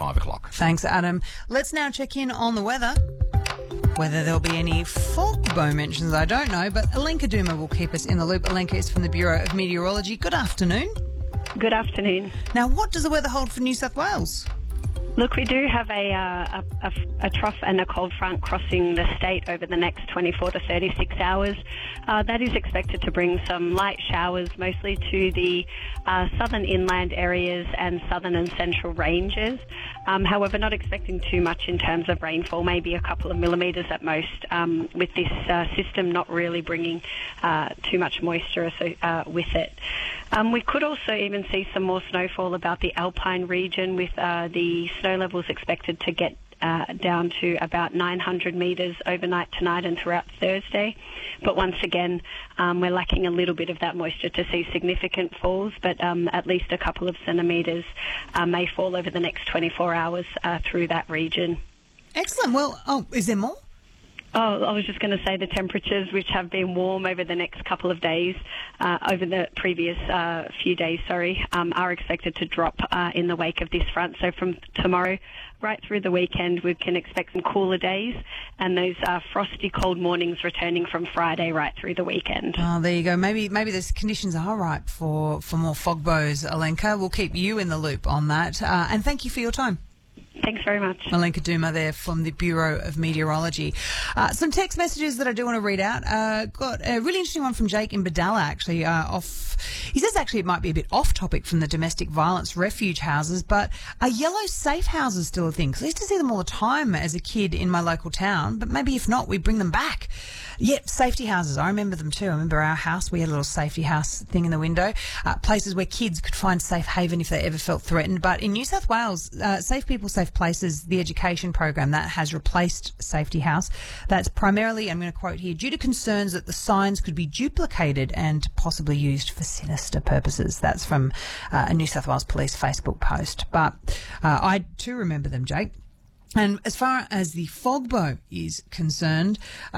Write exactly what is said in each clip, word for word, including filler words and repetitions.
five o'clock. Thanks, Adam. Let's now check in on the weather. Whether there'll be any fog bow mentions, I don't know, but Alenka Duma will keep us in the loop. Alenka is from the Bureau of Meteorology. Good afternoon. Good afternoon. Now, what does the weather hold for New South Wales? Look, we do have a, uh, a, a, a trough and a cold front crossing the state over the next twenty-four to thirty-six hours. Uh, that is expected to bring some light showers, mostly to the uh, southern inland areas and southern and central ranges. Um, however, not expecting too much in terms of rainfall, maybe a couple of millimetres at most, um, with this uh, system not really bringing uh, too much moisture uh, with it. Um, we could also even see some more snowfall about the Alpine region, with uh, the snow levels expected to get uh, down to about nine hundred metres overnight tonight and throughout Thursday. But once again, um, we're lacking a little bit of that moisture to see significant falls, but um, at least a couple of centimetres uh, may fall over the next twenty-four hours uh, through that region. Excellent. Well, oh, is there more? Oh, I was just going to say the temperatures, which have been warm over the next couple of days, uh, over the previous uh, few days, sorry, um, are expected to drop uh, in the wake of this front. So from tomorrow right through the weekend, we can expect some cooler days and those uh, frosty cold mornings returning from Friday right through the weekend. Oh, there you go. Maybe maybe those conditions are ripe for, for more fog bows, Alenka. We'll keep you in the loop on that. Uh, and thank you for your time. Thanks very much. Alenka Duma there from the Bureau of Meteorology. Uh, some text messages that I do want to read out. Uh, got a really interesting one from Jake in Badalla, actually, uh, off... He says actually it might be a bit off topic from the domestic violence refuge houses, but are yellow safe houses still a thing? Because I used to see them all the time as a kid in my local town, but maybe if not, we bring them back. Yep, safety houses. I remember them too. I remember our house. We had a little safety house thing in the window, uh, places where kids could find safe haven if they ever felt threatened. But in New South Wales, uh, Safe People, Safe Places, the education program, that has replaced Safety House. That's primarily, I'm going to quote here, due to concerns that the signs could be duplicated and possibly used for sinister purposes. That's from uh, a New South Wales Police Facebook post. But uh, I too remember them, Jake. And as far as the fog bow is concerned,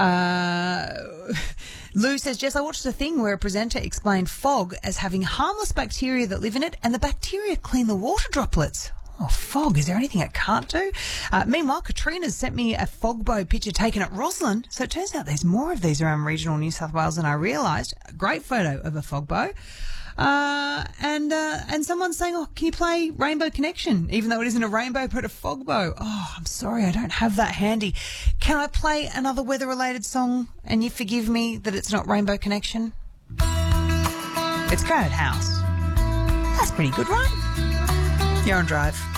uh, Lou says, Jess, I watched a thing where a presenter explained fog as having harmless bacteria that live in it, and the bacteria clean the water droplets. Oh, fog. Is there anything it can't do? Uh, meanwhile, Katrina's sent me a fog bow picture taken at Roslyn. So it turns out there's more of these around regional New South Wales than I realised. A great photo of a fog bow. Uh, and, uh, and someone's saying, oh, can you play Rainbow Connection? Even though it isn't a rainbow, but a fog bow. Oh, I'm sorry, I don't have that handy. Can I play another weather-related song and you forgive me that it's not Rainbow Connection? It's Crowded House. That's pretty good, right? You're on Drive.